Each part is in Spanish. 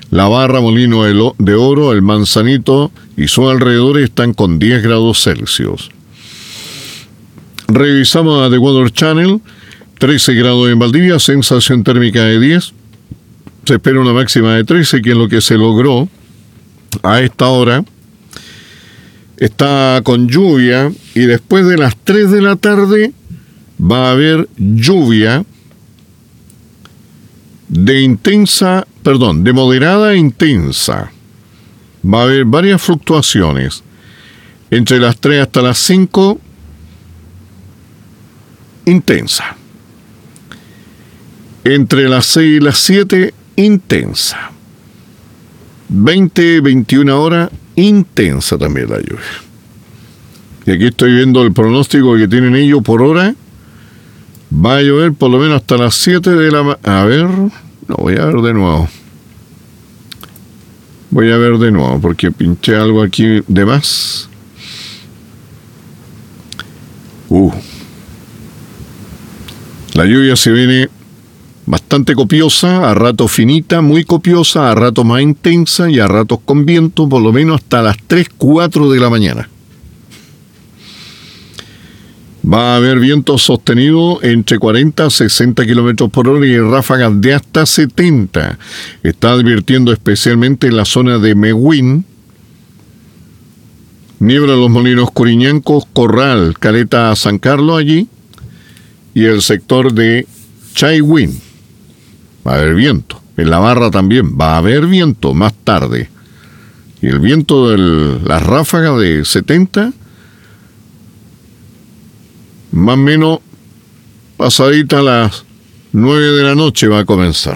La Barra, Molino de Oro, El Manzanito y sus alrededores están con 10 grados Celsius. Revisamos a The Weather Channel, 13 grados en Valdivia, sensación térmica de 10. Se espera una máxima de 13, que es lo que se logró a esta hora. Está con lluvia y después de las 3 de la tarde va a haber lluvia de moderada a intensa. Va a haber varias fluctuaciones. Entre las 3 hasta las 5, intensa. Entre las 6 y las 7, intensa. 20-21 horas, intensa también la lluvia. Y aquí estoy viendo el pronóstico que tienen ellos por hora. Va a llover por lo menos hasta las 7 de la mañana. A ver, no, voy a ver de nuevo. Voy a ver de nuevo porque pinché algo aquí de más. La lluvia se viene bastante copiosa, a ratos finita, muy copiosa, a ratos más intensa y a ratos con viento, por lo menos hasta las 3-4 de la mañana. Va a haber viento sostenido entre 40 a 60 kilómetros por hora y ráfagas de hasta 70. Está advirtiendo especialmente en la zona de Mehuín, Niebla Los Molinos Curiñancos, Corral, Caleta San Carlos allí, y el sector de Chaihuín. Va a haber viento. En la Barra también va a haber viento más tarde. Y el viento de las ráfagas de 70, más o menos pasadita a las 9 de la noche va a comenzar.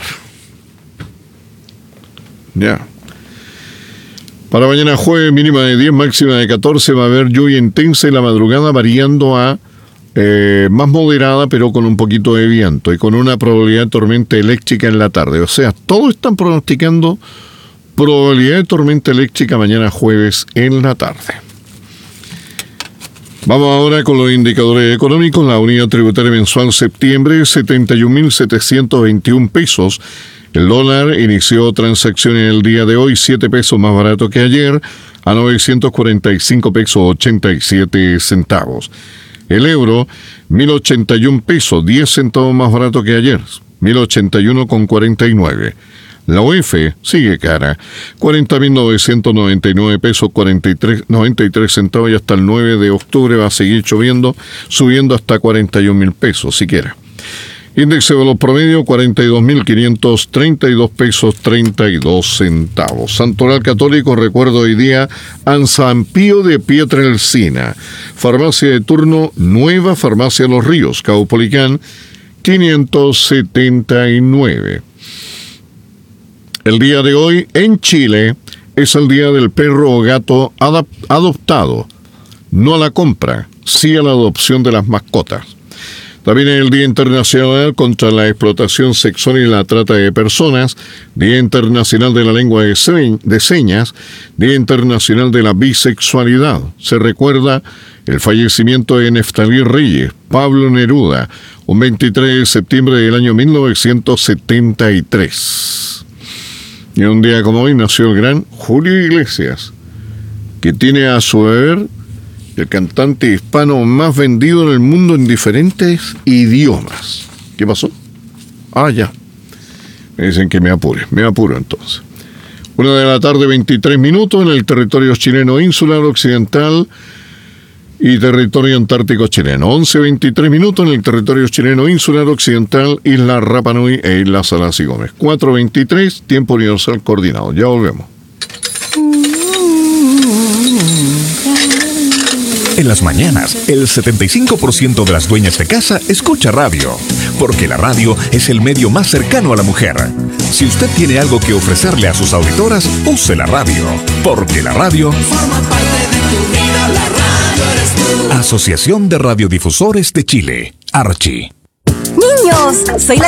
Ya. Para mañana jueves, mínima de 10, máxima de 14, va a haber lluvia intensa en la madrugada, variando a más moderada, pero con un poquito de viento y con una probabilidad de tormenta eléctrica en la tarde. O sea, todos están pronosticando probabilidad de tormenta eléctrica mañana jueves en la tarde. Vamos ahora con los indicadores económicos. La unidad tributaria mensual septiembre, 71.721 pesos. El dólar inició transacciones el día de hoy, 7 pesos más barato que ayer, a 945 pesos 87 centavos. El euro, 1.081 pesos, 10 centavos más barato que ayer, 1.081,49. La UF sigue cara, 40.999 pesos, 93 centavos, y hasta el 9 de octubre va a seguir subiendo hasta 41.000 pesos, siquiera. Índice de los promedios, 42.532 pesos, 32 centavos. Santoral Católico, recuerdo hoy día, a San Pío de Pietrelcina. Farmacia de turno, Nueva Farmacia Los Ríos, Caupolicán, 579. El día de hoy, en Chile, es el día del perro o gato adoptado. No a la compra, sí a la adopción de las mascotas. También es el Día Internacional contra la Explotación Sexual y la Trata de Personas, Día Internacional de la Lengua de Señas, Día Internacional de la Bisexualidad. Se recuerda el fallecimiento de Neftalí Reyes, Pablo Neruda, un 23 de septiembre del año 1973. Y un día como hoy nació el gran Julio Iglesias, que tiene a su haber el cantante hispano más vendido en el mundo en diferentes idiomas. ¿Qué pasó? Ya. Me dicen que me apuro entonces. 1:23 p.m. en el territorio chileno insular occidental y territorio antártico chileno. 11:23 p.m. en el territorio chileno insular occidental, Isla Rapa Nui e Isla Salas y Gómez. 4:23, tiempo universal coordinado. Ya volvemos. En las mañanas, el 75% de las dueñas de casa escucha radio, porque la radio es el medio más cercano a la mujer. Si usted tiene algo que ofrecerle a sus auditoras, use la radio, porque la radio forma parte de tu vida, la radio eres tú. Asociación de Radiodifusores de Chile, Archi. Niños, soy la